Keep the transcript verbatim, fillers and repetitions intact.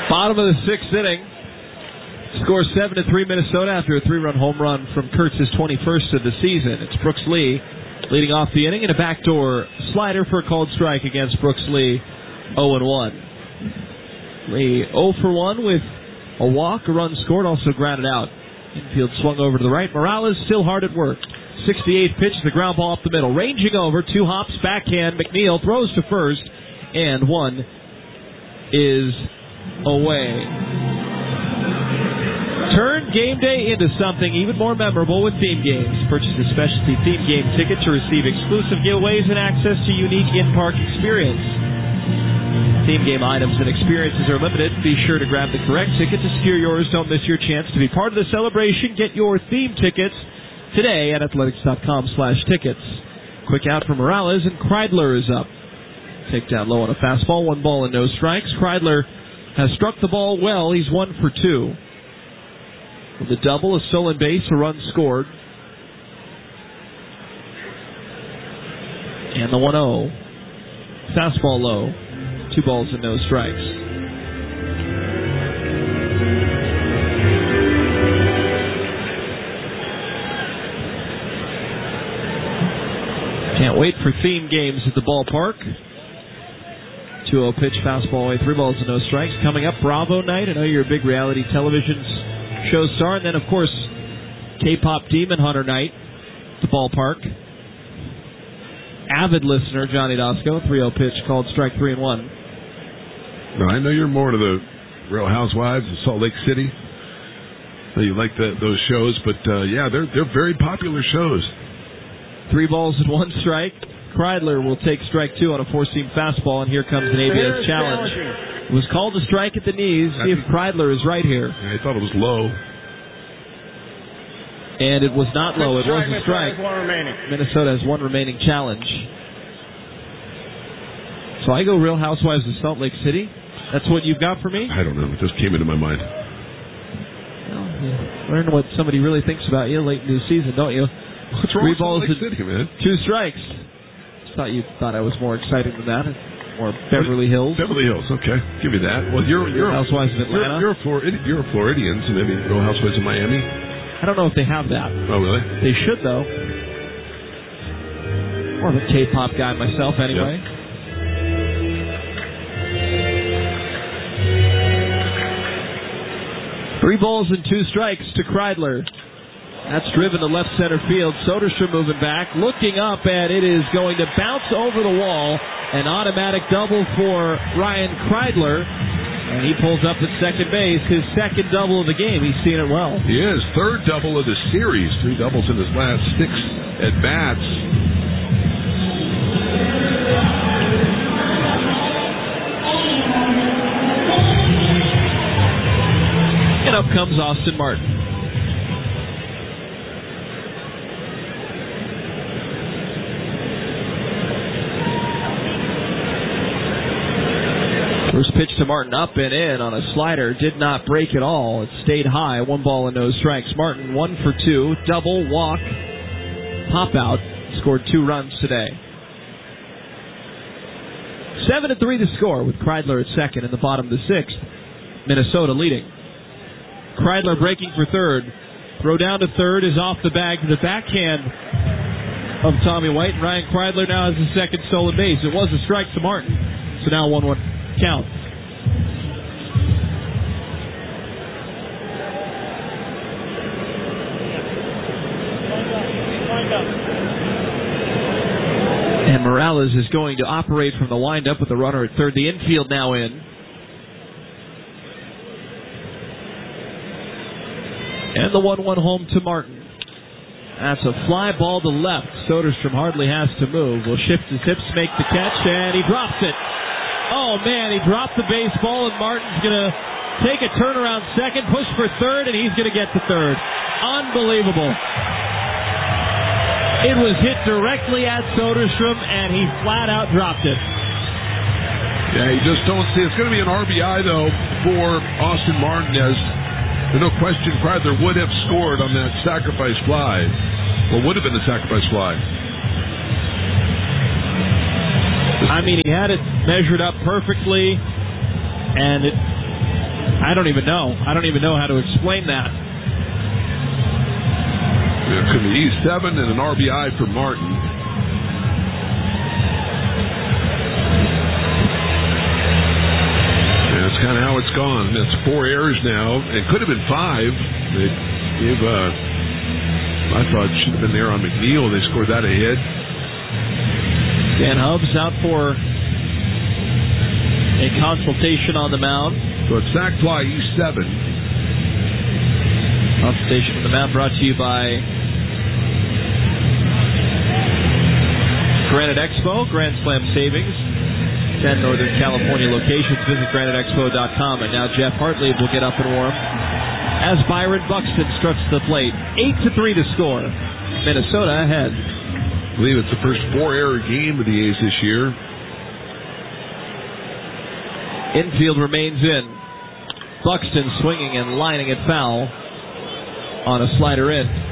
Bottom of the sixth inning. Score seven to three Minnesota after a three-run home run from Kurtz's twenty-first of the season. It's Brooks Lee leading off the inning and a backdoor slider for a called strike against Brooks Lee, oh and one. Lee oh for one with a walk, a run scored, also grounded out. Infield swung over to the right. Morales still hard at work. sixty-eighth pitch, the ground ball up the middle. Ranging over, two hops, backhand. McNeil throws to first, and one is away. Turn game day into something even more memorable with Theme Games. Purchase a specialty Theme Game ticket to receive exclusive giveaways and access to unique in-park experience. Theme Game items and experiences are limited. Be sure to grab the correct ticket to secure yours. Don't miss your chance to be part of the celebration. Get your theme tickets today at athletics.com slash tickets. Quick out for Morales, and Kreidler is up. Take down low on a fastball, one ball and no strikes. Kreidler has struck the ball well. He's one for two. With a double, a stolen base, a run scored. And the one oh. Fastball low. Two balls and no strikes. Can't wait for Theme Games at the ballpark. two oh pitch, fastball away, three balls and no strikes. Coming up, Bravo night. I know you're a big reality television show star. And then, of course, K-pop Demon Hunter night at the ballpark. Avid listener, Johnny Dosco, three oh pitch, called strike three and one. No, I know you're more to the Real Housewives of Salt Lake City. So you like the, those shows, but uh, yeah, they're they're very popular shows. Three balls and one strike. Kreidler will take strike two on a four-seam fastball, and here comes an A B S challenge. It was called a strike at the knees. See if Kreidler is right here. Yeah, I thought it was low. And it was not low. It was a strike. Minnesota has one remaining challenge. So I go Real Housewives of Salt Lake City. That's what you've got for me? I don't know. It just came into my mind. Well, you learn what somebody really thinks about you late in the season, don't you? What's wrong Three with balls Salt Lake City, man? Two strikes. Thought you thought I was more exciting than that. Or Beverly Hills. Beverly Hills, okay. Give me that. Well, you're you're Housewives of Atlanta. You're, you're, a Florida, you're a Floridian, so maybe Real Housewives of Miami. I don't know if they have that. Oh, really? They should, though. More of a K-pop guy myself, anyway. Yep. Three balls and two strikes to Kreidler. That's driven to left center field. Soderstrom moving back, looking up, and it is going to bounce over the wall. An automatic double for Ryan Kreidler, and he pulls up at second base. His second double of the game. He's seen it well. He is. Third double of the series. Three doubles in his last six at-bats. And up comes Austin Martin. First pitch to Martin, up and in on a slider. Did not break at all. It stayed high. One ball and no strikes. Martin, one for two. Double, walk, pop out. Scored two runs today. Seven to three to score with Kreidler at second in the bottom of the sixth. Minnesota leading. Kreidler breaking for third. Throw down to third is off the bag to the backhand of Tommy White. And Ryan Kreidler now has the second stolen base. It was a strike to Martin. So now one one count. And Morales is going to operate from the windup with the runner at third. The infield now in. And the one one home to Martin. That's a fly ball to left. Soderstrom hardly has to move. Will shift his hips, make the catch, and he drops it. Oh, man, he dropped the baseball, and Martin's going to take a turnaround second, push for third, and he's going to get to third. Unbelievable. It was hit directly at Soderstrom, and he flat out dropped it. Yeah, you just don't see. It's going to be an R B I, though, for Austin Martinez. There's no question Kreidler would have scored on that sacrifice fly. Well, would have been the sacrifice fly. I mean, he had it measured up perfectly, and it I don't even know. I don't even know how to explain that. It could be E seven and an R B I for Martin. And that's kind of how it's gone. It's four errors now. It could have been five. They gave, uh, I thought it should have been there on McNeil. They scored that ahead. Dan Hubbs out for a consultation on the mound. So it's sac fly E seven. Consultation on the mound brought to you by Granite Expo, Grand Slam Savings, ten Northern California locations. Visit granite expo dot com. And now Jeff Hartley will get up and warm as Byron Buxton struts the plate. eight to three to score. Minnesota ahead. I believe it's the first four-error game of the A's this year. Infield remains in. Buxton swinging and lining it foul on a slider in.